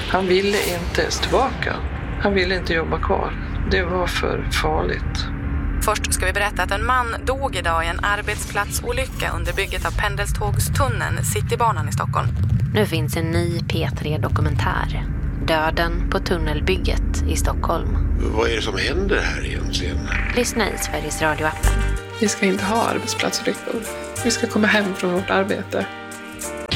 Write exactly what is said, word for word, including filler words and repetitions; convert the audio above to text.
Han ville inte ens tillbaka. Han ville inte jobba kvar. Det var för farligt. Först ska vi berätta att en man dog idag i en arbetsplatsolycka under bygget av pendelstågstunneln Citybanan i Stockholm. Nu finns en ny P tre-dokumentär. Döden på tunnelbygget i Stockholm. Vad är det som händer här egentligen? Lyssna i Sveriges Radio-appen. Vi ska inte ha arbetsplatsolyckor. Vi ska komma hem från vårt arbete